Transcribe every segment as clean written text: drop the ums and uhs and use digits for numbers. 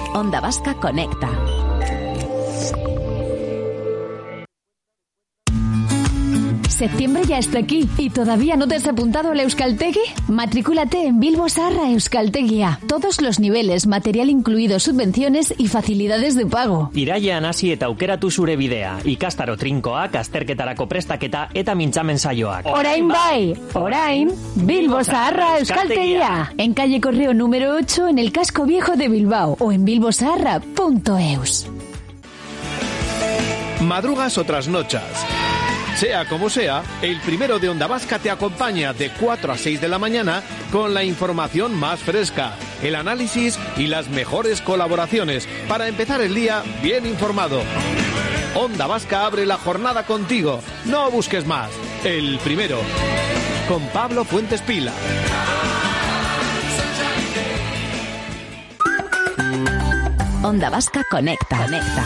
Onda Vasca Conecta. Septiembre ya está aquí y ¿todavía no te has apuntado al Euskaltegi? Matrículate en Bilbo Zaharra Euskaltegia. Todos los niveles, material incluido, subvenciones y facilidades de pago. Irailean hasi eta aukeratu zure bidea. Ikastaro trinkoak, azterketarako prestaketa eta mintzamen saioak. Orain bai, orain, Bilbo Zaharra Euskaltegia. En calle Correo número 8 en el casco viejo de Bilbao o en bilbozaharra.eus. Madrugas o trasnochas. Sea como sea, el primero de Onda Vasca te acompaña de 4 a 6 de la mañana con la información más fresca, el análisis y las mejores colaboraciones para empezar el día bien informado. Onda Vasca abre la jornada contigo. No busques más. El primero. Con Pablo Fuentes Pila. Onda Vasca Conecta.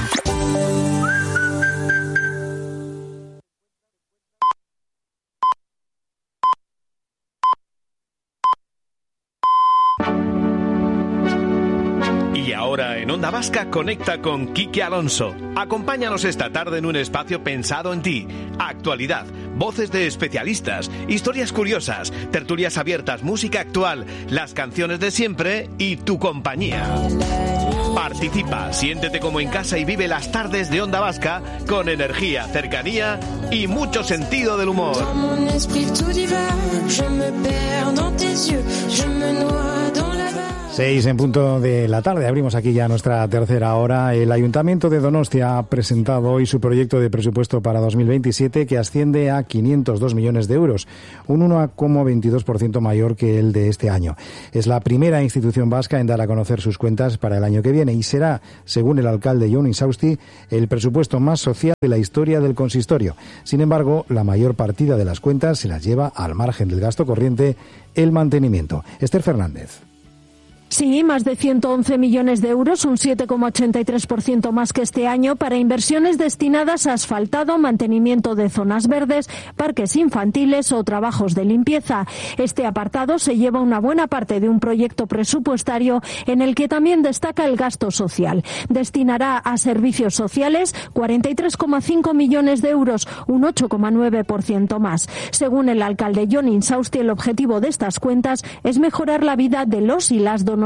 Y ahora en Onda Vasca conecta con Quique Alonso. Acompáñanos esta tarde en un espacio pensado en ti. Actualidad, voces de especialistas, historias curiosas, tertulias abiertas, música actual, las canciones de siempre y tu compañía. Participa, siéntete como en casa y vive las tardes de Onda Vasca con energía, cercanía y mucho sentido del humor. 6 en punto de la tarde. Abrimos aquí ya nuestra tercera hora. El Ayuntamiento de Donostia ha presentado hoy su proyecto de presupuesto para 2027 que asciende a 502 millones de euros, un 1,22% mayor que el de este año. Es la primera institución vasca en dar a conocer sus cuentas para el año que viene y será, según el alcalde Jon Insausti, el presupuesto más social de la historia del consistorio. Sin embargo, la mayor partida de las cuentas se las lleva al margen del gasto corriente el mantenimiento. Esther Fernández. Sí, más de 111 millones de euros, un 7,83% más que este año, para inversiones destinadas a asfaltado, mantenimiento de zonas verdes, parques infantiles o trabajos de limpieza. Este apartado se lleva una buena parte de un proyecto presupuestario en el que también destaca el gasto social. Destinará a servicios sociales 43,5 millones de euros, un 8,9% más. Según el alcalde Jon Insausti, el objetivo de estas cuentas es mejorar la vida de los y las donostiarras.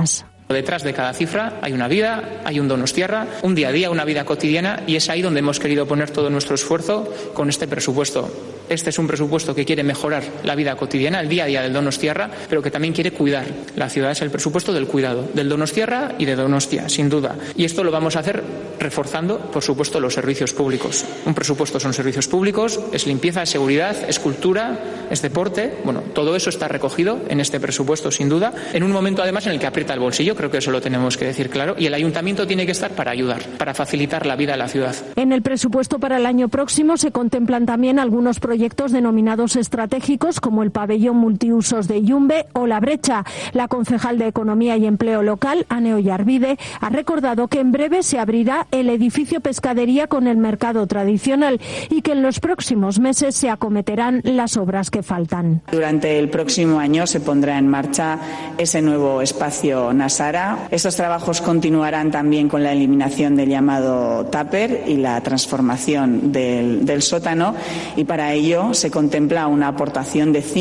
Detrás de cada cifra hay una vida, hay un donostiarra, un día a día, una vida cotidiana, y es ahí donde hemos querido poner todo nuestro esfuerzo con este presupuesto. Este es un presupuesto que quiere mejorar la vida cotidiana, el día a día del donostiarra, pero que también quiere cuidar. La ciudad es el presupuesto del cuidado, del donostiarra y de Donostia, sin duda. Y esto lo vamos a hacer reforzando, por supuesto, los servicios públicos. Un presupuesto son servicios públicos, es limpieza, es seguridad, es cultura, es deporte. Bueno, todo eso está recogido en este presupuesto, sin duda, en un momento además en el que aprieta el bolsillo. Creo que eso lo tenemos que decir claro, y el ayuntamiento tiene que estar para ayudar, para facilitar la vida a la ciudad. En el presupuesto para el año próximo se contemplan también algunos proyectos denominados estratégicos, como el pabellón multiusos de Yumbe o La Brecha. La concejal de Economía y Empleo Local, Ane Ollarvide, ha recordado que en breve se abrirá el edificio pescadería con el mercado tradicional y que en los próximos meses se acometerán las obras que faltan. Durante el próximo año se pondrá en marcha ese nuevo espacio Nasara. Estos trabajos continuarán también con la eliminación del llamado tupper y la transformación del sótano, y para ello se contempla una aportación de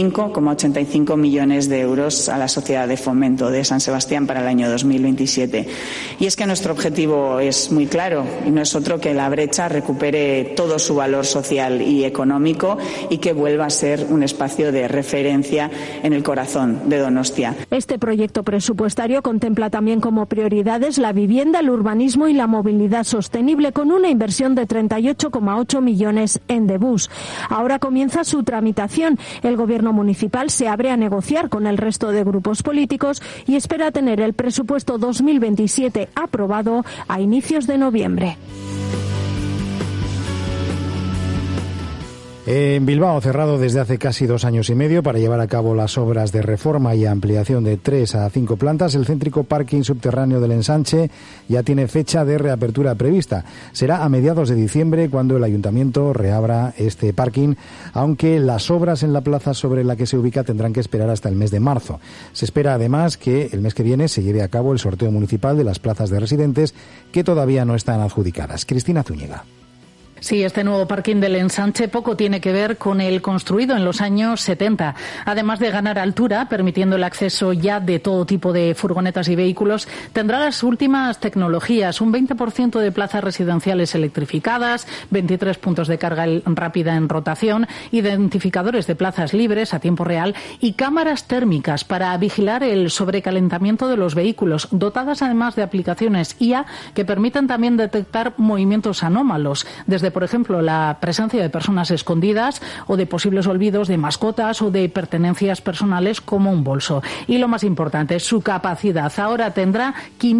5,85 millones de euros a la Sociedad de Fomento de San Sebastián para el año 2027. Y es que nuestro objetivo es muy claro y no es otro que La Brecha recupere todo su valor social y económico y que vuelva a ser un espacio de referencia en el corazón de Donostia. Este proyecto presupuestario contempla también como prioridades la vivienda, el urbanismo y la movilidad sostenible, con una inversión de 38,8 millones en Debus. Ahora comienza su tramitación. El Gobierno municipal se abre a negociar con el resto de grupos políticos y espera tener el presupuesto 2027 aprobado a inicios de noviembre. En Bilbao, cerrado desde hace casi 2 años y medio para llevar a cabo las obras de reforma y ampliación de 3 a 5 plantas, el céntrico parking subterráneo del Ensanche ya tiene fecha de reapertura prevista. Será a mediados de diciembre cuando el ayuntamiento reabra este parking, aunque las obras en la plaza sobre la que se ubica tendrán que esperar hasta el mes de marzo. Se espera además que el mes que viene se lleve a cabo el sorteo municipal de las plazas de residentes que todavía no están adjudicadas. Cristina Zúñiga. Sí, este nuevo parking del Ensanche poco tiene que ver con el construido en los años 70. Además de ganar altura, permitiendo el acceso ya de todo tipo de furgonetas y vehículos, tendrá las últimas tecnologías, un 20% de plazas residenciales electrificadas, 23 puntos de carga rápida en rotación, identificadores de plazas libres a tiempo real y cámaras térmicas para vigilar el sobrecalentamiento de los vehículos, dotadas además de aplicaciones IA que permiten también detectar movimientos anómalos, desde por ejemplo, la presencia de personas escondidas o de posibles olvidos de mascotas o de pertenencias personales como un bolso. Y lo más importante, su capacidad. Ahora tendrá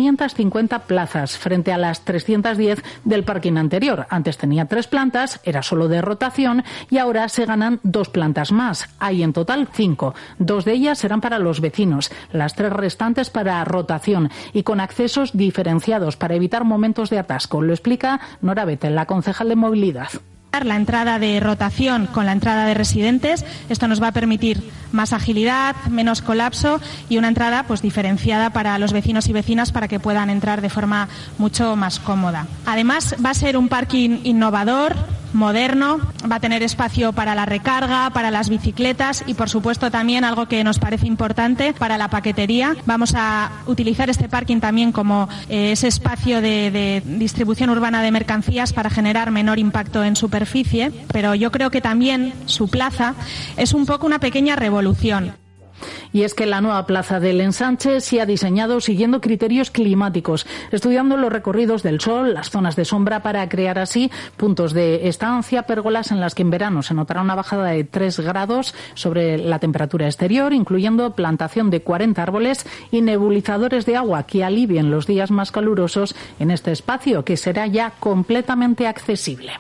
550 plazas frente a las 310 del parking anterior. Antes tenía 3 plantas, era solo de rotación y ahora se ganan 2 plantas más. Hay en total 5. 2 de ellas serán para los vecinos, las 3 restantes para rotación y con accesos diferenciados para evitar momentos de atasco. Lo explica Nora Bettel, la concejal de movilidad. La entrada de rotación con la entrada de residentes, esto nos va a permitir más agilidad, menos colapso y una entrada pues diferenciada para los vecinos y vecinas para que puedan entrar de forma mucho más cómoda. Además va a ser un parking innovador, moderno, va a tener espacio para la recarga, para las bicicletas y por supuesto también algo que nos parece importante para la paquetería. Vamos a utilizar este parking también como ese espacio de distribución urbana de mercancías para generar menor impacto en superficie, pero yo creo que también su plaza es un poco una pequeña revolución. Y es que la nueva plaza del Ensanche se ha diseñado siguiendo criterios climáticos, estudiando los recorridos del sol, las zonas de sombra para crear así puntos de estancia, pérgolas en las que en verano se notará una bajada de 3 grados sobre la temperatura exterior, incluyendo plantación de 40 árboles y nebulizadores de agua que alivien los días más calurosos en este espacio que será ya completamente accesible.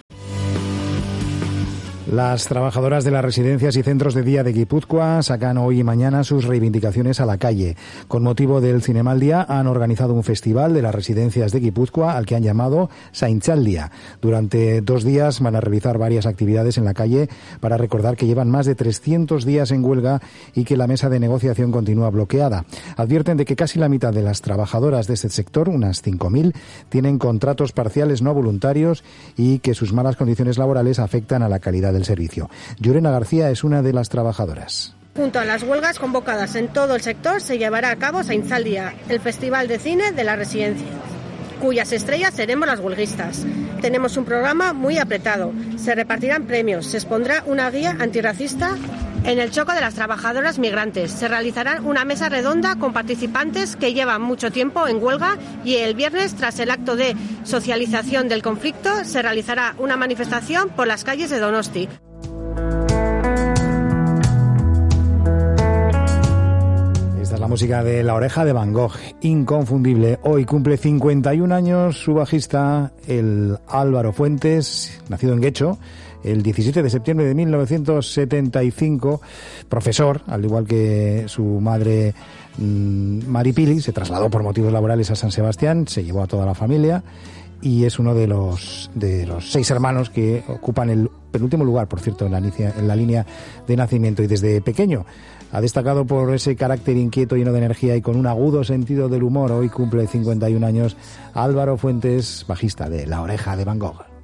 Las trabajadoras de las residencias y centros de día de Guipúzcoa sacan hoy y mañana sus reivindicaciones a la calle. Con motivo del Zinemaldia han organizado un festival de las residencias de Guipúzcoa al que han llamado Zaintzaldia. Durante 2 días van a realizar varias actividades en la calle para recordar que llevan más de 300 días en huelga y que la mesa de negociación continúa bloqueada. Advierten de que casi la mitad de las trabajadoras de este sector, unas 5.000, tienen contratos parciales no voluntarios y que sus malas condiciones laborales afectan a la calidad del servicio. Llorena García es una de las trabajadoras. Junto a las huelgas convocadas en todo el sector se llevará a cabo Zaintzaldia, el festival de cine de las residencias, cuyas estrellas seremos las huelguistas. Tenemos un programa muy apretado, se repartirán premios, se expondrá una guía antirracista. En el choco de las trabajadoras migrantes se realizará una mesa redonda con participantes que llevan mucho tiempo en huelga y el viernes, tras el acto de socialización del conflicto, se realizará una manifestación por las calles de Donosti. Esta es la música de La Oreja de Van Gogh, inconfundible. Hoy cumple 51 años su bajista, el Álvaro Fuentes, nacido en Guecho, el 17 de septiembre de 1975, profesor, al igual que su madre Mari Pili, se trasladó por motivos laborales a San Sebastián, se llevó a toda la familia y es uno de los 6 hermanos que ocupan el penúltimo lugar, por cierto, en la línea de nacimiento, y desde pequeño ha destacado por ese carácter inquieto, lleno de energía y con un agudo sentido del humor. Hoy cumple 51 años Álvaro Fuentes, bajista de La Oreja de Van Gogh.